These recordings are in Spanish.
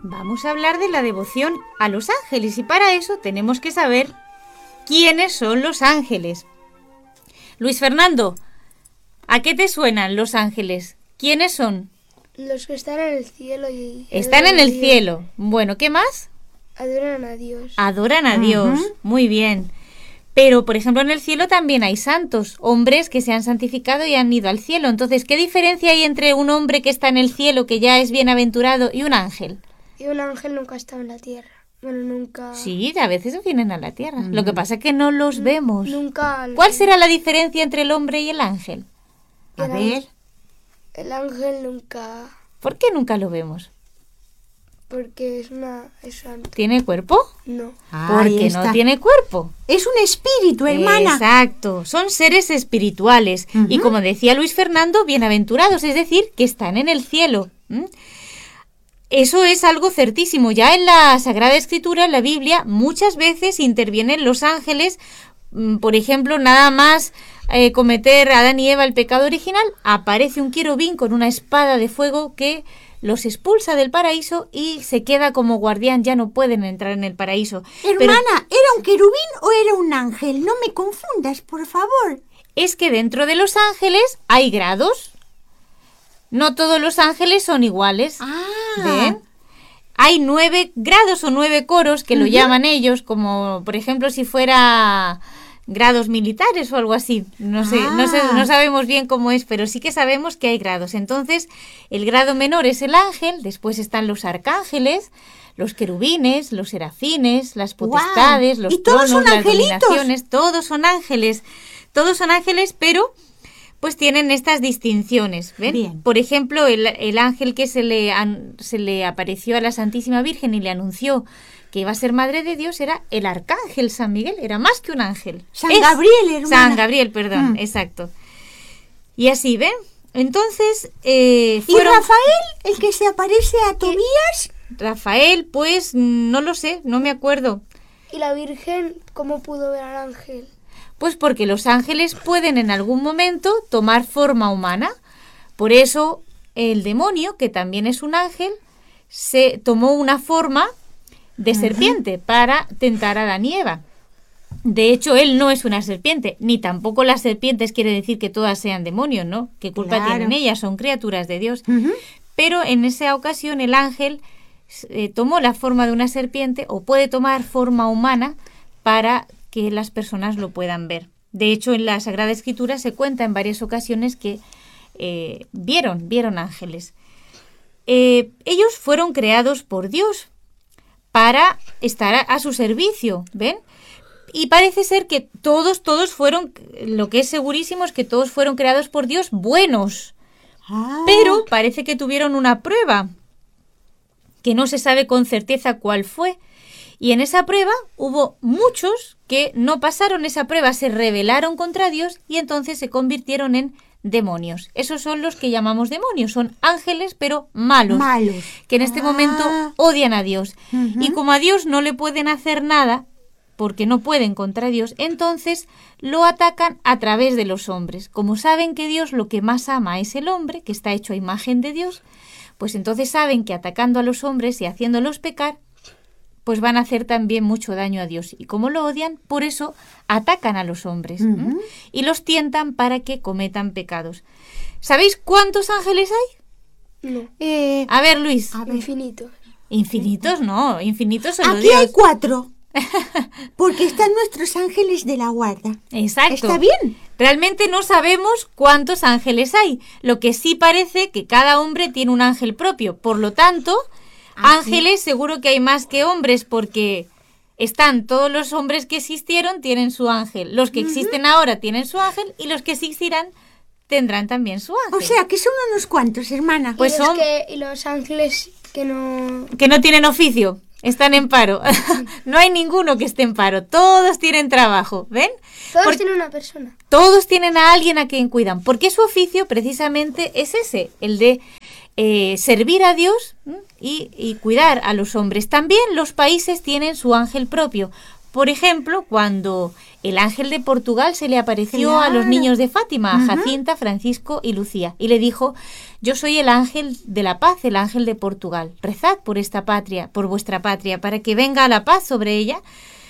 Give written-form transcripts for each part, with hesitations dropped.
vamos a hablar de la devoción a los ángeles y para eso tenemos que saber quiénes son los ángeles. Luis Fernando, ¿a qué te suenan los ángeles? ¿Quiénes son? Los que están en el cielo. Están en el cielo. Bueno, ¿qué más? Adoran a Dios. Adoran a Dios. Muy bien. Pero, por ejemplo, en el cielo también hay santos, hombres que se han santificado y han ido al cielo. Entonces, ¿qué diferencia hay entre un hombre que está en el cielo, que ya es bienaventurado, y un ángel? Y un ángel nunca ha estado en la tierra. Bueno, nunca... Sí, a veces vienen a la tierra. Lo que pasa es que no los vemos. Nunca... ¿Cuál será la diferencia entre el hombre y el ángel? A ver. El ángel nunca... ¿Por qué nunca lo vemos? Porque es santo. ¿Tiene cuerpo? No. Porque no tiene cuerpo. Es un espíritu, hermana. Exacto, son seres espirituales. Y como decía Luis Fernando, bienaventurados, es decir, que están en el cielo. Eso es algo certísimo. Ya en la Sagrada Escritura, en la Biblia, muchas veces intervienen los ángeles. Por ejemplo, nada más cometer Adán y Eva el pecado original, aparece un querubín con una espada de fuego que los expulsa del paraíso y se queda como guardián, ya no pueden entrar en el paraíso. Hermana, ¿era un querubín o era un ángel? No me confundas, por favor. Es que dentro de los ángeles hay grados. No todos los ángeles son iguales. ¿Ven? Hay 9 grados o 9 coros que lo llaman ellos, como por ejemplo si fuera grados militares o algo así. No sabemos bien cómo es, pero sí que sabemos que hay grados. Entonces, el grado menor es el ángel, después están los arcángeles, los querubines, los serafines, las potestades, los tronos, las dominaciones, todos son ángeles. Todos son ángeles, pero pues tienen estas distinciones, ¿ven? Bien. Por ejemplo, el ángel que se le apareció a la Santísima Virgen y le anunció que iba a ser madre de Dios era el arcángel San Miguel, era más que un ángel. Gabriel, hermana. San Gabriel, perdón, exacto. Y así, ¿ven? Entonces, ¿Y Rafael, el que se aparece a Tobías? Rafael, pues, no lo sé, no me acuerdo. ¿Y la Virgen cómo pudo ver al ángel? Pues porque los ángeles pueden en algún momento tomar forma humana. Por eso el demonio, que también es un ángel, se tomó una forma de serpiente para tentar a Adán y Eva. De hecho, él no es una serpiente, ni tampoco las serpientes quiere decir que todas sean demonios, ¿no? ¿Qué culpa tienen ellas? Son criaturas de Dios. Pero en esa ocasión el ángel tomó la forma de una serpiente o puede tomar forma humana para que las personas lo puedan ver. De hecho, en la Sagrada Escritura se cuenta en varias ocasiones que vieron ángeles. Ellos fueron creados por Dios para estar a su servicio, ¿ven? Y parece ser que todos fueron, lo que es segurísimo es que todos fueron creados por Dios buenos. Pero parece que tuvieron una prueba, que no se sabe con certeza cuál fue. Y en esa prueba hubo muchos que no pasaron esa prueba, se rebelaron contra Dios y entonces se convirtieron en demonios. Esos son los que llamamos demonios, son ángeles pero malos. Que en este momento odian a Dios. Y como a Dios no le pueden hacer nada, porque no pueden contra Dios, entonces lo atacan a través de los hombres. Como saben que Dios lo que más ama es el hombre, que está hecho a imagen de Dios, pues entonces saben que atacando a los hombres y haciéndolos pecar, pues van a hacer también mucho daño a Dios. Y como lo odian, por eso atacan a los hombres y los tientan para que cometan pecados. ¿Sabéis cuántos ángeles hay? No. A ver, Luis. Infinitos. Infinitos no, infinitos solo Aquí Dios. hay 4. Porque están nuestros ángeles de la guarda. Exacto. ¿Está bien? Realmente no sabemos cuántos ángeles hay. Lo que sí parece que cada hombre tiene un ángel propio. Por lo tanto, ángeles seguro que hay más que hombres porque todos los hombres que existieron tienen su ángel. Los que existen ahora tienen su ángel y los que existirán tendrán también su ángel. O sea, que son unos cuantos, hermana. Pues y los ángeles que no tienen oficio. Están en paro. No hay ninguno que esté en paro. Todos tienen trabajo, ¿ven? Todos tienen una persona. Todos tienen a alguien a quien cuidan. Porque su oficio precisamente es ese, el de servir a Dios y cuidar a los hombres. También los países tienen su ángel propio. Por ejemplo, cuando el ángel de Portugal se le apareció a los Claro. niños de Fátima, a Jacinta, Francisco y Lucía, y le dijo: yo soy el ángel de la paz, el ángel de Portugal. Rezad por esta patria, por vuestra patria, para que venga la paz sobre ella.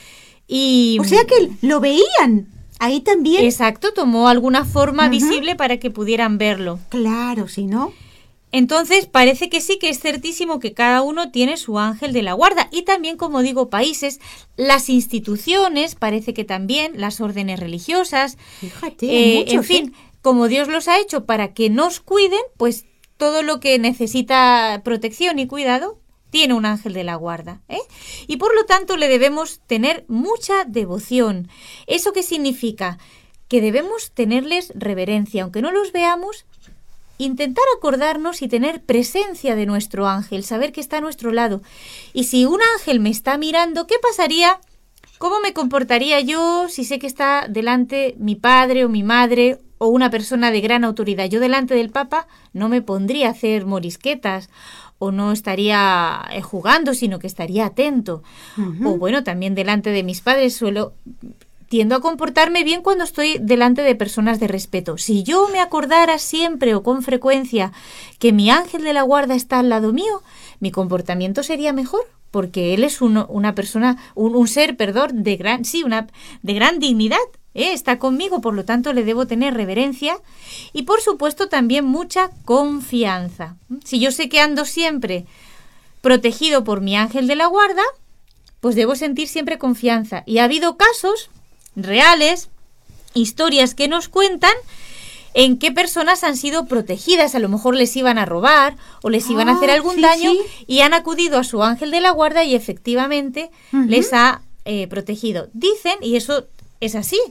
Y O sea que lo veían. Ahí también. exacto, tomó alguna forma visible para que pudieran verlo. Claro, si no. Entonces, parece que sí, que es certísimo que cada uno tiene su ángel de la guarda. Y también, como digo, países, las instituciones, parece que también, las órdenes religiosas. Fíjate, muchos, en fin, como Dios los ha hecho para que nos cuiden, pues todo lo que necesita protección y cuidado tiene un ángel de la guarda, ¿eh? Y por lo tanto le debemos tener mucha devoción. ¿Eso qué significa? Que debemos tenerles reverencia, aunque no los veamos. Intentar acordarnos y tener presencia de nuestro ángel, saber que está a nuestro lado. Y si un ángel me está mirando, ¿qué pasaría? ¿Cómo me comportaría yo si sé que está delante mi padre o mi madre o una persona de gran autoridad? Yo delante del Papa no me pondría a hacer morisquetas o no estaría jugando, sino que estaría atento. O bueno, también delante de mis padres tiendo a comportarme bien cuando estoy delante de personas de respeto. Si yo me acordara siempre o con frecuencia que mi ángel de la guarda está al lado mío, mi comportamiento sería mejor, porque él es una persona, un ser, perdón, de gran dignidad. Está conmigo, por lo tanto le debo tener reverencia y por supuesto también mucha confianza. Si yo sé que ando siempre protegido por mi ángel de la guarda, pues debo sentir siempre confianza. Y ha habido casos reales, historias que nos cuentan en qué personas han sido protegidas. A lo mejor les iban a robar o les iban a hacer algún daño y han acudido a su ángel de la guarda y efectivamente les ha protegido. Dicen, y eso es así,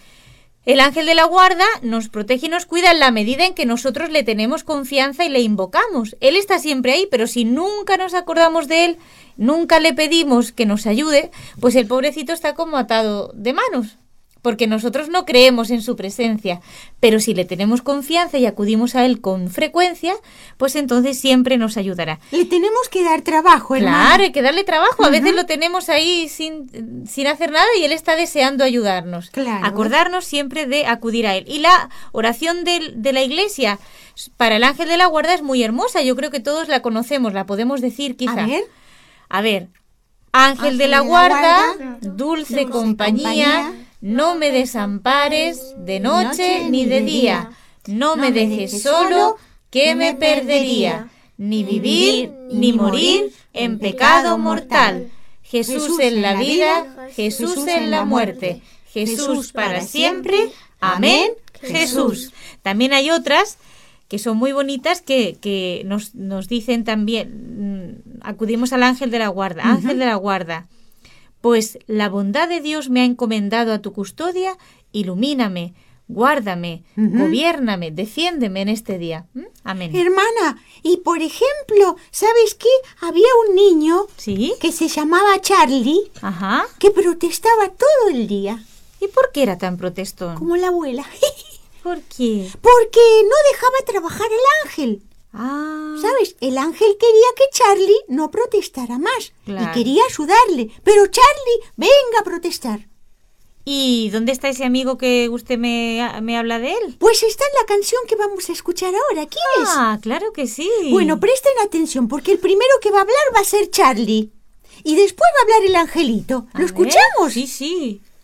el ángel de la guarda nos protege y nos cuida en la medida en que nosotros le tenemos confianza y le invocamos. Él está siempre ahí, pero si nunca nos acordamos de él, nunca le pedimos que nos ayude, pues el pobrecito está como atado de manos, porque nosotros no creemos en su presencia. Pero si le tenemos confianza y acudimos a él con frecuencia, pues entonces siempre nos ayudará. Le tenemos que dar trabajo, hermana. Claro, hay que darle trabajo. A veces lo tenemos ahí sin hacer nada y él está deseando ayudarnos. Claro. Acordarnos siempre de acudir a él. Y la oración de la Iglesia para el ángel de la guarda es muy hermosa. Yo creo que todos la conocemos, la podemos decir quizá. A ver. Ángel de la guarda, dulce compañía, no me desampares de noche ni de día. No me dejes solo, que me perdería. Ni vivir ni morir en pecado mortal. Jesús en la vida, Jesús en la muerte. Jesús para siempre. Amén, Jesús. También hay otras que son muy bonitas que nos dicen también, acudimos al ángel de la guarda. Ángel de la guarda, pues la bondad de Dios me ha encomendado a tu custodia, ilumíname, guárdame, gobiérname, defiéndeme en este día. Amén. Hermana, y por ejemplo, ¿sabes qué? Había un niño ¿Sí? que se llamaba Charlie Ajá. que protestaba todo el día, ¿Y por qué era tan protestón? como la abuela, ¿Por qué? porque no dejaba trabajar el ángel. Ah, ¿Sabes? El ángel quería que Charlie no protestara más Claro. y quería ayudarle, pero Charlie, venga a protestar. ¿y dónde está ese amigo que usted me habla de él? Pues está en la canción que vamos a escuchar ahora. ¿Quieres? Ah, claro que sí. Bueno, presten atención porque el primero que va a hablar va a ser Charlie y después va a hablar el angelito. A ¿Lo ver, escuchamos? Sí, sí.